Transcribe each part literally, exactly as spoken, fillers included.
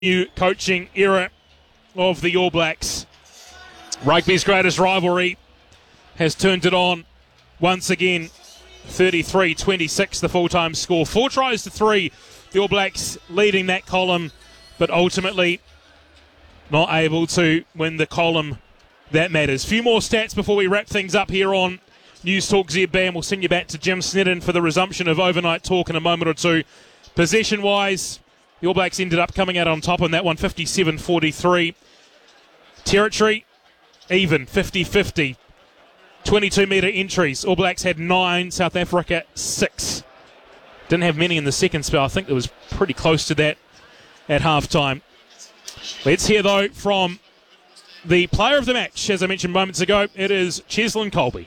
new coaching era of the All Blacks. Rugby's greatest rivalry has turned it on once again. thirty-three twenty-six the full-time score. Four tries to three. The All Blacks leading that column, but ultimately not able to win the column that matters. Few more stats before we wrap things up here on News Talk Z B, and we'll send you back to Jim Snedden for the resumption of overnight talk in a moment or two. Possession-wise, the All Blacks ended up coming out on top on that one, fifty-seven forty-three. Territory, even, fifty-fifty. twenty-two metre entries. All Blacks had nine, South Africa six. Didn't have many in the second spell. I think it was pretty close to that at half-time. Let's hear, though, from the player of the match. As I mentioned moments ago, it is Cheslin Kolbe.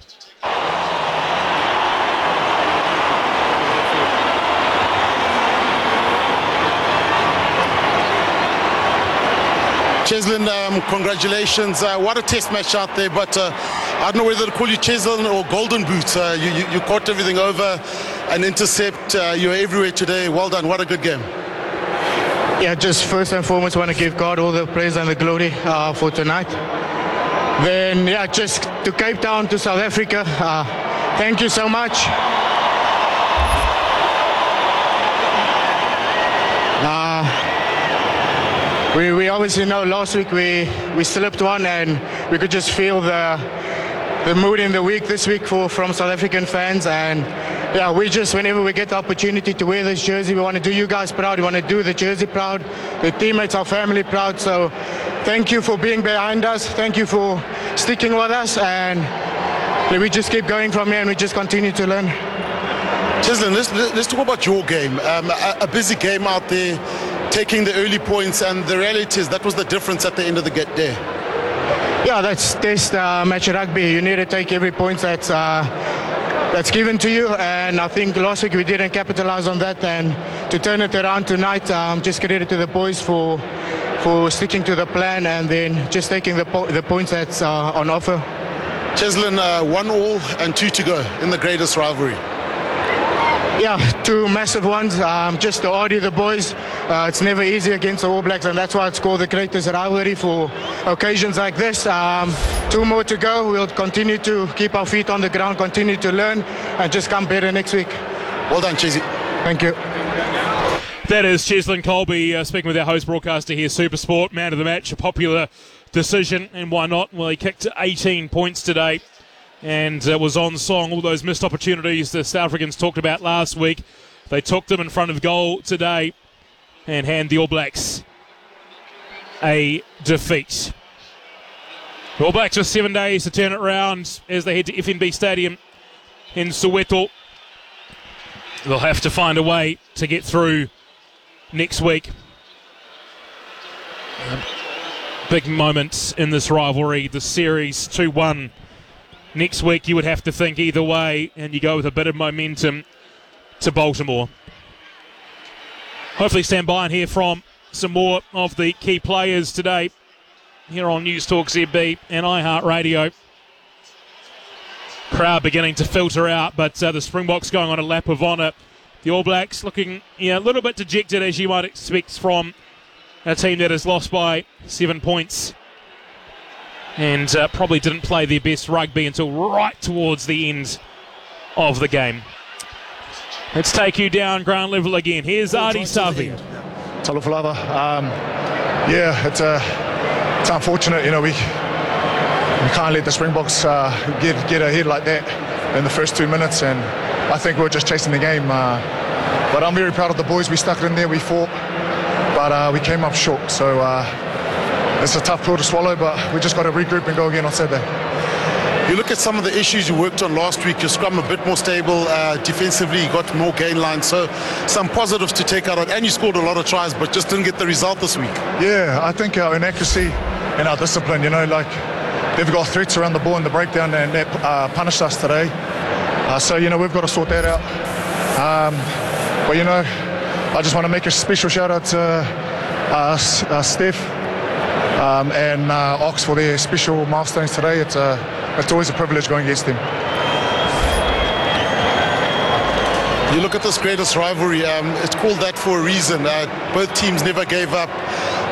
Cheslin, um, congratulations. Uh, what a test match out there, but uh, I don't know whether to call you Cheslin or Golden Boot. Uh, you, you, you caught everything over, an intercept. Uh, you were everywhere today. Well done. What a good game. Yeah, just first and foremost, want to give God all the praise and the glory uh, for tonight. Then, yeah, just to Cape Town, to South Africa, uh, thank you so much. Uh, We, we obviously know last week we, we slipped one, and we could just feel the the mood in the week this week for from South African fans. And yeah, we just, whenever we get the opportunity to wear this jersey, we want to do you guys proud. We want to do the jersey proud, the teammates, our family proud. So thank you for being behind us. Thank you for sticking with us, and we just keep going from here, and we just continue to learn. Cheslin, let's, let's talk about your game. Um, a, a busy game out there, taking the early points, and the reality is that was the difference at the end of the get there. Yeah, that's test uh, match rugby. You need to take every point that's uh, that's given to you, and I think last week we didn't capitalize on that, and to turn it around tonight, um, just credit to the boys for for sticking to the plan and then just taking the po- the points that's uh, on offer. Cheslin, uh, one all and two to go in the greatest rivalry. Yeah, two massive ones. Um, just to argue the boys, uh, it's never easy against the All Blacks, and that's why it's called the greatest rivalry for occasions like this. Um, two more to go. We'll continue to keep our feet on the ground, continue to learn, and just come better next week. Well done, Chesy. Thank you. That is Cheslin Kolbe uh, speaking with our host broadcaster here, Supersport. Man of the match, a popular decision, and why not? Well, he kicked eighteen points today and uh, was on song. All those missed opportunities the South Africans talked about last week, they took them in front of goal today and hand the All Blacks a defeat. The All Blacks with seven days to turn it around as they head to F N B Stadium in Soweto. They'll have to find a way to get through next week. Big moments in this rivalry, the series two one. Next week, you would have to think either way, and you go with a bit of momentum to Baltimore. Hopefully stand by and hear from some more of the key players today here on News Talk Z B and iHeartRadio. Crowd beginning to filter out, but uh, the Springboks going on a lap of honour. The All Blacks looking yeah, a little bit dejected, as you might expect from a team that has lost by seven points. And uh, probably didn't play their best rugby until right towards the end of the game. Let's take you down ground level again. Here's Ardie Savvy. Talofalava. Um, yeah, it's uh, it's unfortunate, you know, we we can't let the Springboks uh, get get ahead like that in the first two minutes, and I think we we're just chasing the game. Uh, but I'm very proud of the boys. We stuck it in there, we fought, but uh, we came up short. So. Uh, It's a tough pill to swallow, but we just got to regroup and go again on Saturday. You look at some of the issues you worked on last week. Your scrum a bit more stable uh, defensively. You got more gain line, so some positives to take out of it. And you scored a lot of tries, but just didn't get the result this week. Yeah, I think our inaccuracy and our discipline. You know, like they've got threats around the ball in the breakdown, and that uh, punished us today. Uh, so you know we've got to sort that out. Um, but you know, I just want to make a special shout out to uh, uh, Steph. Um, and uh, Ox for their special milestones today. It's, uh, it's always a privilege going against them. You look at this greatest rivalry, um, it's called that for a reason. Uh, both teams never gave up.